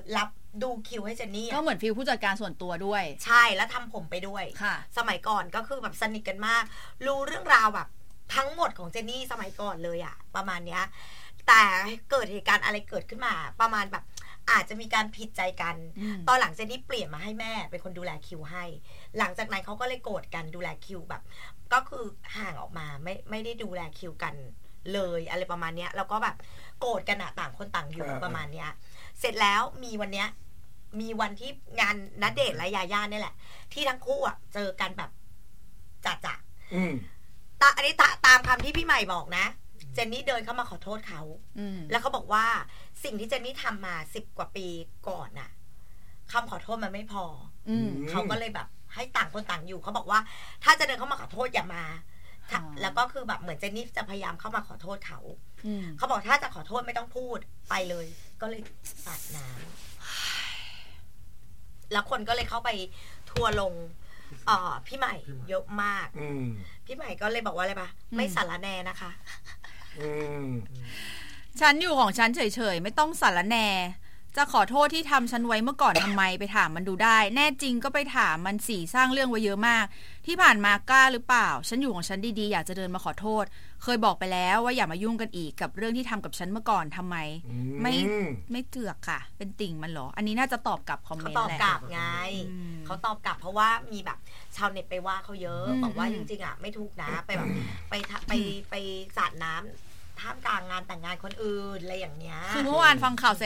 รับดูคิวให้เจนนี่ก็เหมือนฟีลผู้จัดการส่วนตัวด้วยใช่แล้วทำผมไปด้วยสมัยก่อนก็คือแบบสนิทกันมากรู้เรื่องราวแบบทั้งหมดของเจนนี่สมัยก่อนเลยอะประมาณเนี้ยแต่เกิดเหตุการณ์อะไรเกิดขึ้นมาประมาณแบบอาจจะมีการผิดใจกันตอนหลังเจนนี่เปลี่ยนมาให้แม่เป็นคนดูแลคิวให้หลังจากนั้นเขาก็เลยโกรธกันดูแลคิวแบบก็คือห่างออกมาไม่ได้ดูแลคิวกันเลยอะไรประมาณเนี้ยแล้วก็แบบโกรธกันอะต่างคนต่างอยู่ประมาณเนี้ยเสร็จแล้วมีวันเนี้ยมีวันที่งานณเดชน์และยาย่าเนี่ยแหละที่ทั้งคู่อะเจอกันแบบจ่าอันนี้ตามคำที่พี่ใหม่บอกนะเจนนี่เดินเข้ามาขอโทษเขาแล้วเขาบอกว่าสิ่งที่เจนนี่ทำมา10 กว่าปีก่อนน่ะคำขอโทษมันไม่พอเขาก็เลยแบบให้ต่างคนต่างอยู่เขาบอกว่าถ้าจะเดินเข้ามาขอโทษอย่ามาแล้วก็คือแบบเหมือนเจนนี่จะพยายามเข้ามาขอโทษเขาเขาบอกถ้าจะขอโทษไม่ต้องพูดไปเลยก็เลยสาดน้ำแล้วคนก็เลยเข้าไปทัวร์ลงพี่ใหม่เยอะมากพี่ใหม่ก็เลยบอกว่าอะไรปะไม่สารแนนะคะฉันอยู่ของฉันเฉยๆไม่ต้องสารแนจะขอโทษที่ทำฉันไว้เมื่อก่อนทำไมไปถามมันดูได้แน่จริงก็ไปถามมันสิสร้างเรื่องไว้เยอะมากที่ผ่านมากล้าหรือเปล่าฉันอยู่ของฉันดีๆอยากจะเดินมาขอโทษเคยบอกไปแล้วว่าอย่ามายุ่งกันอีกกับเรื่องที่ทำกับฉันเมื่อก่อนทำไมไม่เถือกค่ะเป็นติ่งมันเหรออันนี้น่าจะตอบกลับคอมเมนต์แหละเขาตอบกลับไงเขาตอบกลับเพราะว่ามีแบบชาวเน็ตไปว่าเขาเยอะบอกว่าจริงๆอ่ะไม่ถูกนะไปแบบไปสาดน้ำท่ามกลางงานแต่งงานคนอื่นอะไรอย่างเงี้ยคือเมื่อวานฟังข่าว